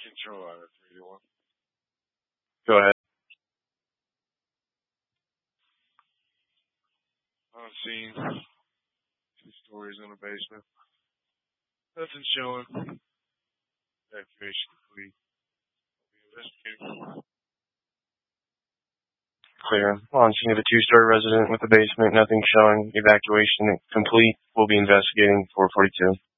control out of 3 to 1. Go ahead. On scene. 2 stories in the basement. Nothing showing. Evacuation complete. Investigating. Clear. On scene of a 2-story resident with a basement, nothing showing. Evacuation complete. We'll be investigating 442.